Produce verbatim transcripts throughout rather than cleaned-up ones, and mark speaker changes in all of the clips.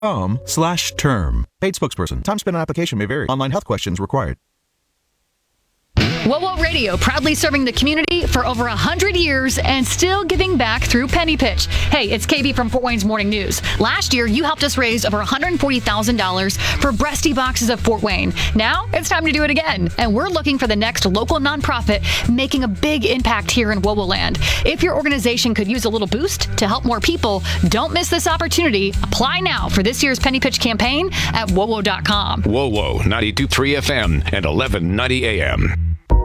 Speaker 1: com slash term. Paid spokesperson. Time spent on application may vary. Online health questions required.
Speaker 2: Whoa Whoa Radio, proudly serving the community for over one hundred years and still giving back through Penny Pitch. Hey, it's K B from Fort Wayne's Morning News. Last year, you helped us raise over one hundred forty thousand dollars for Breasty Boxes of Fort Wayne. Now, it's time to do it again. And we're looking for the next local nonprofit making a big impact here in Whoa Whoa Land. If your organization could use a little boost to help more people, don't miss this opportunity. Apply now for this year's Penny Pitch campaign at whoa whoa dot com.
Speaker 3: Whoa Whoa, ninety-two point three F M and eleven ninety A M.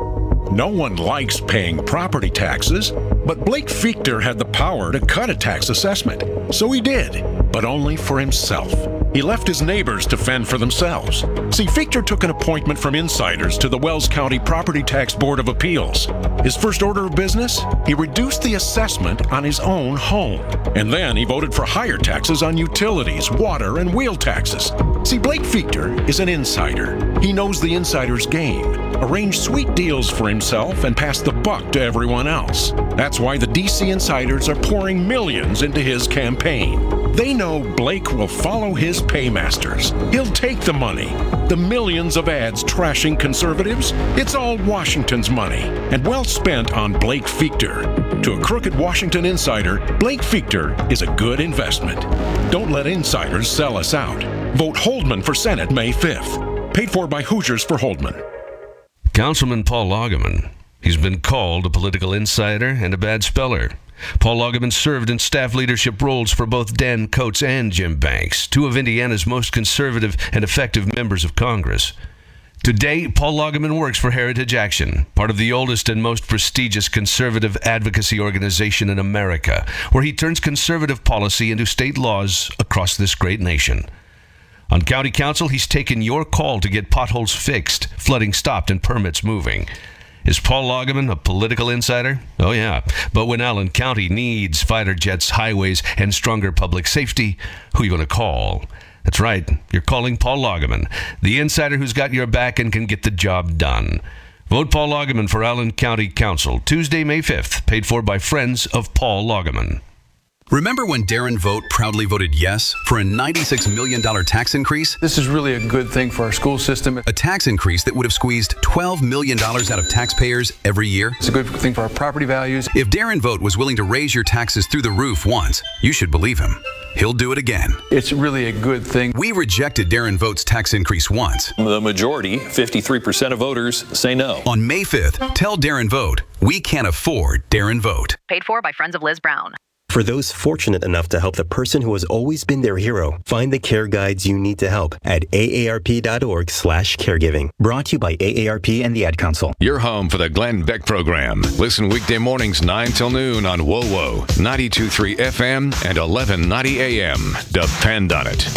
Speaker 4: No one likes paying property taxes, but Blake Fichter had the power to cut a tax assessment. So he did, but only for himself. He left his neighbors to fend for themselves. See, Fichter took an appointment from insiders to the Wells County Property Tax Board of Appeals. His first order of business? He reduced the assessment on his own home. And then he voted for higher taxes on utilities, water, and wheel taxes. See, Blake Fichter is an insider. He knows the insider's game, arranged sweet deals for himself, and passed the buck to everyone else. That's why the D C insiders are pouring millions into his campaign. They know Blake will follow his paymasters. He'll take the money. The millions of ads trashing conservatives, it's all Washington's money, and well spent on Blake Fichter. To a crooked Washington insider, Blake Fichter is a good investment. Don't let insiders sell us out. Vote Holdman for Senate May fifth. Paid for by Hoosiers for Holdman.
Speaker 5: Councilman Paul Loggeman. He's been called a political insider and a bad speller. Paul Loggeman served in staff leadership roles for both Dan Coates and Jim Banks, two of Indiana's most conservative and effective members of Congress. Today, Paul Loggeman works for Heritage Action, part of the oldest and most prestigious conservative advocacy organization in America, where he turns conservative policy into state laws across this great nation. On County Council, he's taken your call to get potholes fixed, flooding stopped, and permits moving. Is Paul Loggeman a political insider? Oh, yeah. But when Allen County needs fighter jets, highways, and stronger public safety, who are you going to call? That's right. You're calling Paul Loggeman, the insider who's got your back and can get the job done. Vote Paul Loggeman for Allen County Council, Tuesday, May fifth, paid for by Friends of Paul Loggeman.
Speaker 6: Remember when Darren Vogt proudly voted yes for a ninety-six million dollars tax increase?
Speaker 7: This is really a good thing for our school system.
Speaker 6: A tax increase that would have squeezed twelve million dollars out of taxpayers every year?
Speaker 7: It's a good thing for our property values.
Speaker 6: If Darren Vogt was willing to raise your taxes through the roof once, you should believe him. He'll do it again.
Speaker 7: It's really a good thing.
Speaker 6: We rejected Darren Vogt's tax increase once.
Speaker 8: The majority, fifty-three percent of voters, say no.
Speaker 6: On May fifth, tell Darren Vogt, we can't afford Darren Vogt.
Speaker 9: Paid for by Friends of Liz Brown.
Speaker 10: For those fortunate enough to help the person who has always been their hero, find the care guides you need to help at A A R P dot org slash caregiving. Brought to you by A A R P and the Ad Council.
Speaker 3: You're home for the Glenn Beck Program. Listen weekday mornings nine till noon on Whoa Whoa, ninety-two point three F M and eleven ninety A M. Depend on it.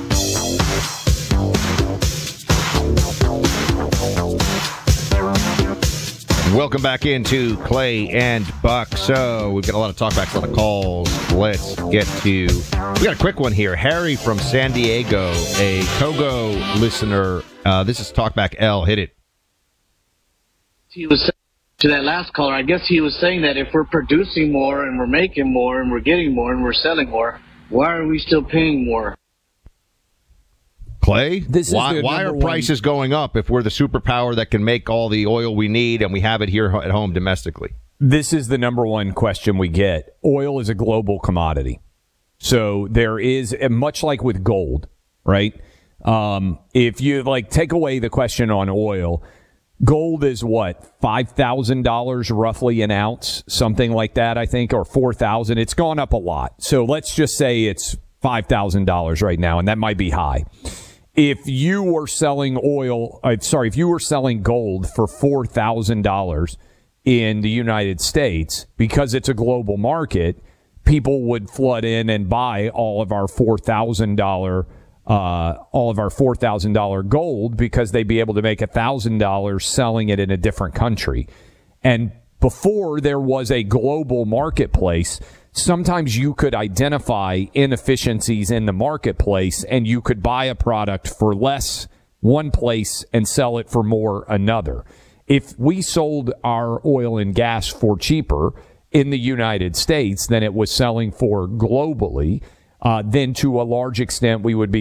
Speaker 11: Welcome back into Clay and Buck. So we've got a lot of talkbacks, a lot of calls. Let's get to, we got a quick one here. Harry from San Diego, a Togo listener. Uh, this is Talkback L. Hit it.
Speaker 12: He was to that last caller. I guess he was saying that if we're producing more and we're making more and we're getting more and we're selling more, why are we still paying more?
Speaker 11: Clay,
Speaker 13: this is
Speaker 11: why, why are
Speaker 13: one.
Speaker 11: prices going up if we're the superpower that can make all the oil we need and we have it here at home domestically?
Speaker 13: This is the number one question we get. Oil is a global commodity. So there is, much like with gold, right? Um, if you like take away the question on oil, gold is what, five thousand dollars roughly an ounce, something like that, I think, or four thousand dollars. It's gone up a lot. So let's just say it's five thousand dollars right now, and that might be high. If you were selling oil, uh, sorry, if you were selling gold for four thousand dollars in the United States, because it's a global market, people would flood in and buy all of our four thousand dollars uh, all of our four thousand dollars gold because they'd be able to make one thousand dollars selling it in a different country. And before there was a global marketplace, sometimes you could identify inefficiencies in the marketplace and you could buy a product for less one place and sell it for more another. If we sold our oil and gas for cheaper in the United States than it was selling for globally, uh, then to a large extent we would be